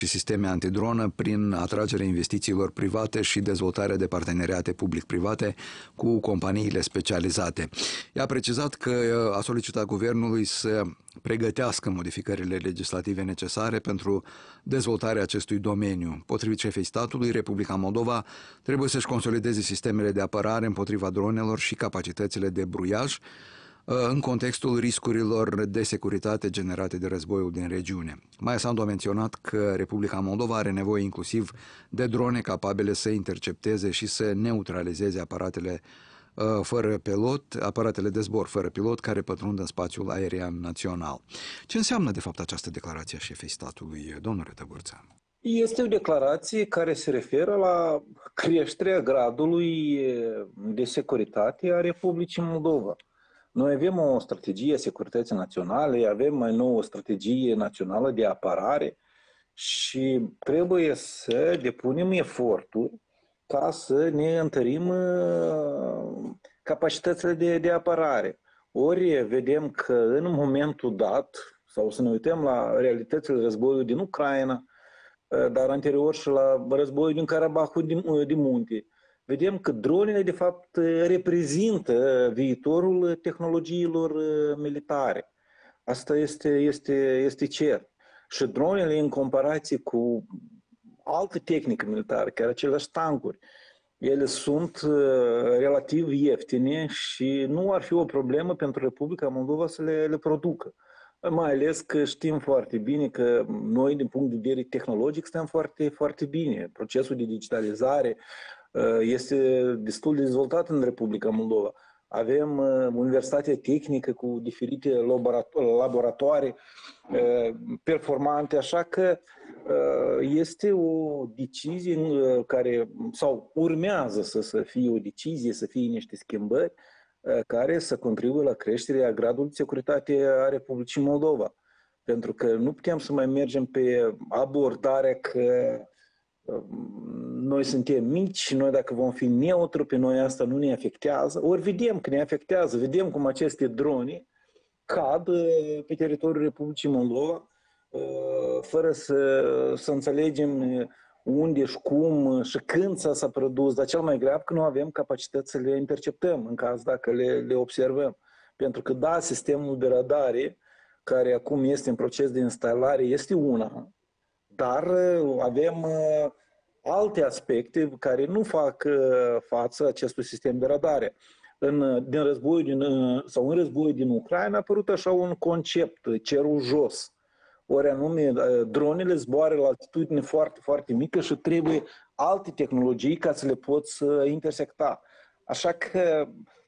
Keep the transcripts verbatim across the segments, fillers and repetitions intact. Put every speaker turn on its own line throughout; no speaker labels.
și sisteme antidronă prin atragerea investițiilor private și dezvoltarea de parteneriate public-private cu companiile specializate. Ea a precizat că a solicitat guvernului să pregătească modificările legislative necesare pentru dezvoltarea acestui domeniu. Potrivit șefei statului, Republica Moldova trebuie să-și consolideze sistemele de apărare împotriva dronelor și capacitățile de bruiaj în contextul riscurilor de securitate generate de războiul din regiune. Maia Sandu a menționat că Republica Moldova are nevoie inclusiv de drone capabile să intercepteze și să neutralizeze aparatele fără pilot, aparatele de zbor fără pilot care pătrund în spațiul aerian național. Ce înseamnă de fapt această declarație a șefei statului, domnule Tăburță?
Este o declarație care se referă la creșterea gradului de securitate a Republicii Moldova. Noi avem o strategie a securității naționale, avem mai nou o strategie națională de apărare și trebuie să depunem eforturi ca să ne întărim capacitățile de, de apărare. Ori vedem că în momentul dat, sau să ne uităm la realitățile războiului din Ucraina, dar anterior și la războiul din Karabahul din, din munte, vedem că dronele, de fapt, reprezintă viitorul tehnologiilor militare. Asta este, este, este cert. Și dronele, în comparație cu alte tehnică militară, chiar aceleași tancuri, ele sunt relativ ieftine și nu ar fi o problemă pentru Republica Moldova să le, le producă. Mai ales că știm foarte bine că noi, din punct de vedere tehnologic, stăm foarte, foarte bine. Procesul de digitalizare este destul de dezvoltat în Republica Moldova. Avem universitatea tehnică cu diferite laboratoare performante, așa că este o decizie care, sau urmează să, să fie o decizie, să fie niște schimbări care să contribuie la creșterea gradului de securitate a Republicii Moldova. Pentru că nu putem să mai mergem pe abordarea că noi suntem mici, noi dacă vom fi neutri, pe noi asta nu ne afectează. Ori vedem că ne afectează, vedem cum aceste drone cad pe teritoriul Republicii Moldova, fără să, să înțelegem unde și cum și când s-a produs, dar cel mai grav că nu avem capacități să le interceptăm în caz dacă le, le observăm. Pentru că da, sistemul de radare, care acum este în proces de instalare, este una, dar avem alte aspecte care nu fac față acestui sistem de radare. În, din războiul din, sau în războiul din Ucraina a apărut așa un concept, cerul jos. Ori anume, dronele zboară la altitudine foarte, foarte mică și trebuie alte tehnologii ca să le poți intersecta. Așa că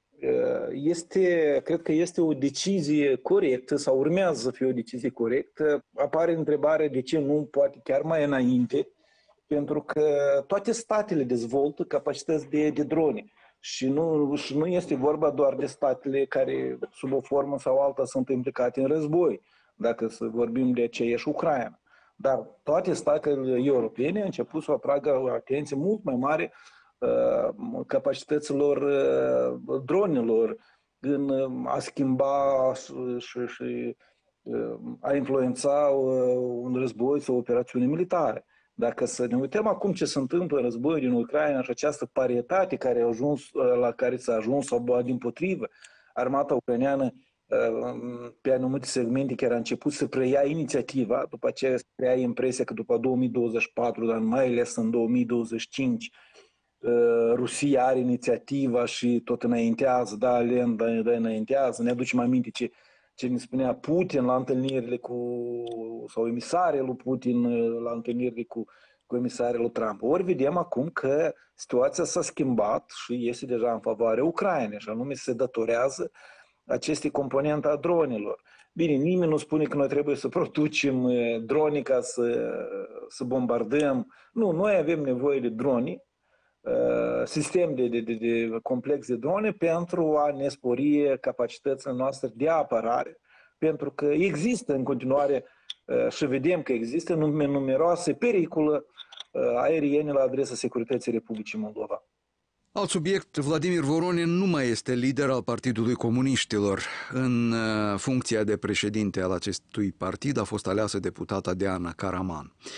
este, cred că este o decizie corectă sau urmează să fie o decizie corectă. Apare întrebarea de ce nu poate chiar mai înainte, pentru că toate statele dezvoltă capacități de, de drone. Și nu, și nu este vorba doar de statele care, sub o formă sau alta, sunt implicate în război, dacă să vorbim de aceeași Ucraina. Dar toate statele europene au început să atragă o atenție mult mai mare uh, capacităților uh, dronelor în a schimba și, și uh, a influența uh, un război sau o operațiune militară. Dacă să ne uităm acum ce se întâmplă în războiul din Ucraina și această parietate care a ajuns, la care s-a ajuns, sau dimpotrivă, armata ucraineană pe anumite segmente chiar a început să preia inițiativa, după aceea se preia impresia că după două mii douăzeci și patru, dar mai ales în două mii douăzeci și cinci, Rusia are inițiativa și tot înaintează, da, Len, da, da, înaintează. Ne aducem aminte ce, ce ne spunea Putin la întâlnirile cu, sau emisarele lui Putin la întâlnirile cu, cu emisarele lui Trump. Ori vedem acum că situația s-a schimbat și este deja în favoarea Ucrainei, și anume se datorează aceste componente a dronelor. Bine, nimeni nu spune că noi trebuie să producem drone ca să, să bombardăm. Nu, noi avem nevoie de drone, sistem de, de, de, de complex de drone pentru a ne spori capacitățile noastre de apărare. Pentru că există în continuare și vedem că există numeroase pericole aeriene la adresa securității Republicii Moldova.
Alt subiect, Vladimir Voronin nu mai este lider al Partidului Comuniștilor. În funcția de președinte al acestui partid a fost aleasă deputata Diana Karaman.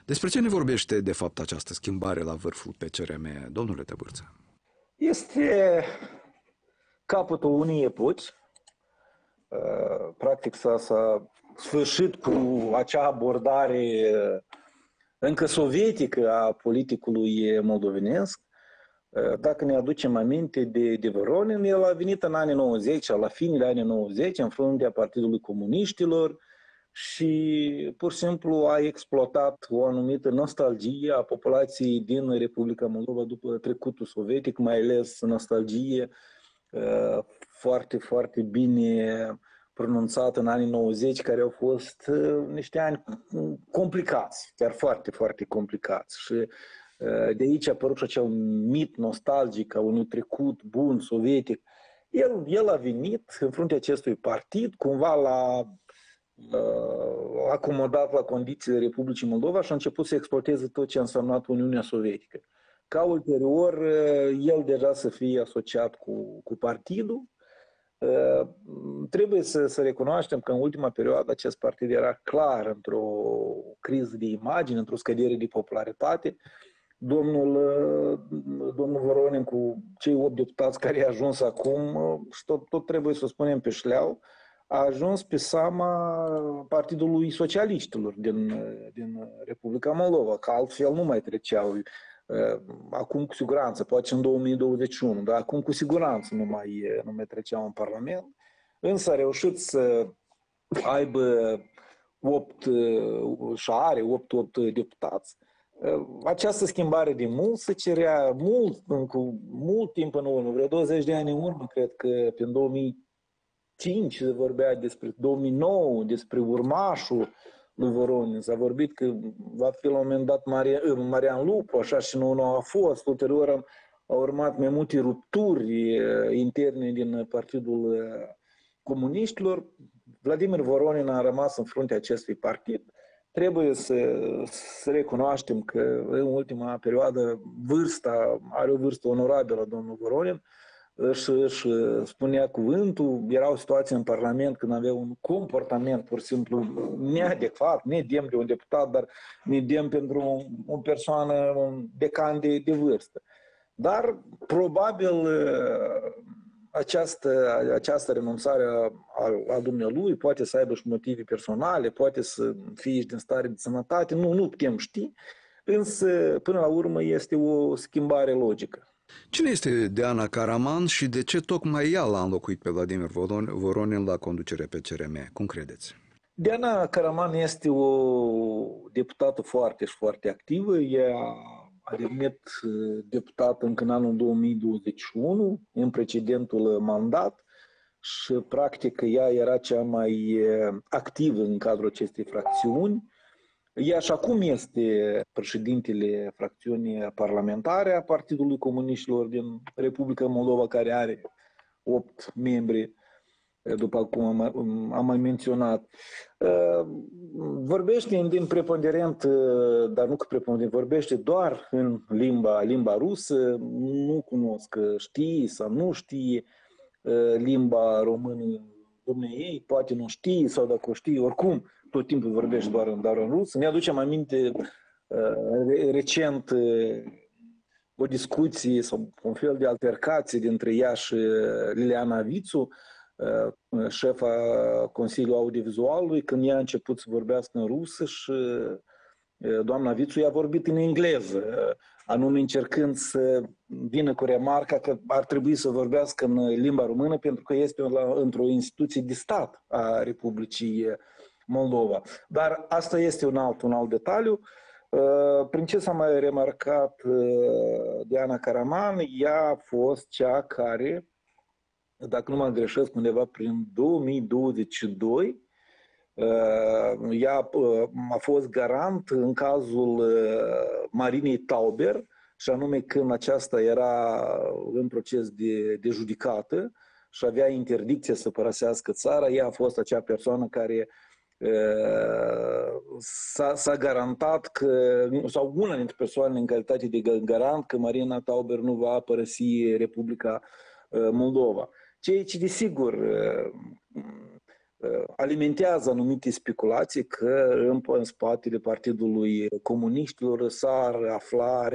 Despre ce ne vorbește, de fapt, această schimbare la vârful P C R M, domnule Tăbârță?
Este capătul unei epoci. Practic s-a, s-a sfârșit cu acea abordare încă sovietică a politicului moldovenesc. Dacă ne aducem aminte de, de Voronin, el a venit în anii nouăzeci, la finele anii nouăzeci, în fruntea Partidului Comuniștilor și pur și simplu a exploatat o anumită nostalgie a populației din Republica Moldova după trecutul sovietic, mai ales nostalgie foarte, foarte bine pronunțat în anii nouăzeci, care au fost niște ani complicați, chiar foarte, foarte complicați. Și de aici a apărut și acel mit nostalgic a unui trecut bun, sovietic. El, el a venit în fruntea acestui partid, cumva l-a uh, acomodat la condițiile Republicii Moldova și a început să exploateze tot ce a însemnat Uniunea Sovietică. Ca ulterior, el deja să fie asociat cu, cu partidul. Uh, trebuie să, să recunoaștem că în ultima perioadă acest partid era clar într-o criză de imagine, într-o scădere de popularitate. Domnul, domnul Voronin cu cei opt deputați care i-a ajuns acum, și tot, tot trebuie să o spunem pe șleau, a ajuns pe seama Partidului Socialiștilor din, din Republica Moldova, că altfel nu mai treceau. Acum cu siguranță, poate în două mii douăzeci și unu, dar acum cu siguranță nu mai, nu mai treceau în Parlament. Însă a reușit să aibă opt și are opt, opt deputați. Această schimbare de mult se cerea mult, cu mult timp în urmă, vreo douăzeci de ani în urmă, cred că prin două mii cinci se vorbea despre două mii nouă, despre urmașul lui Voronin. S-a vorbit că va fi la un moment dat Marian, Marian Lupu, așa și nu, nu a fost. Ulterior au urmat mai multe rupturi interne din Partidul Comuniștilor. Vladimir Voronin a rămas în fruntea acestui partid. Trebuie să, să recunoaștem că în ultima perioadă vârsta, are o vârstă onorabilă domnul Voronin, își, își spunea cuvântul, era o situație în Parlament când avea un comportament pur și simplu neadecvat, nedemn de un deputat, dar nedemn pentru o persoană, un decan de, de vârstă. Dar probabil Această, această renunțare a, a dumnealui poate să aibă și motive personale, poate să fie și din stare de sănătate, nu, nu putem ști, însă până la urmă este o schimbare logică.
Cine este Diana Caraman și de ce tocmai ea l-a înlocuit pe Vladimir Voronin la conducerea P C R M? Cum credeți?
Diana Caraman este o deputată foarte și foarte activă. Ea a devenit deputat încă în anul două mii douăzeci și unu, în precedentul mandat, și practic ea era cea mai activă în cadrul acestei fracțiuni. Ea și acum este președintele fracțiunii parlamentare a Partidului Comuniștilor din Republica Moldova, care are opt membri, după cum am mai menționat. Vorbește din preponderent, dar nu că preponderent, vorbește doar în limba, limba rusă, nu cunosc, știe sau nu știe limba română dumneei, poate nu știe sau dacă o știe, oricum tot timpul vorbește doar în, doar în rusă. Ne aducem aminte recent o discuție sau un fel de altercație dintre ea și Liliana Vițu, șefa Consiliului Audiovizualului, când ea a început să vorbească în rusă și doamna Vițu i-a vorbit în engleză, anume încercând să vină cu remarca că ar trebui să vorbească în limba română pentru că este într-o instituție de stat a Republicii Moldova. Dar asta este un alt, un alt detaliu. Prin ce s-a mai remarcat Diana Caraman, ea a fost cea care, dacă nu mă greșesc, undeva prin două mii douăzeci și doi, ea a fost garant în cazul Marinei Tauber, și anume când aceasta era în proces de, de judecată și avea interdicție să părăsească țara, ea a fost acea persoană care s-a garantat că, sau una dintre persoane în calitate de garant, că Marina Tauber nu va părăsi Republica Moldova. Ceea ce, desigur, alimentează anumite speculații că în, în spatele Partidului Comuniștilor s-ar afla